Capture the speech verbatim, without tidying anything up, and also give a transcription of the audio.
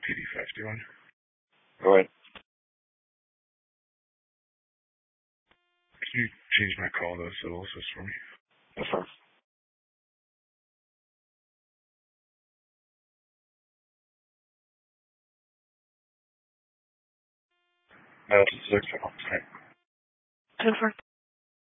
P D fifty-one. Go ahead. Can you change my call to civil assist for me? Yes, sir. That's six. Okay. ten four.